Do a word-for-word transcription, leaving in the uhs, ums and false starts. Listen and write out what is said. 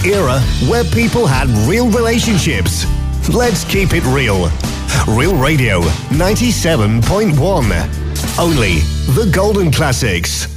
era where people had real relationships. Let's keep it real. Real Radio ninety-seven point one. Only the golden classics.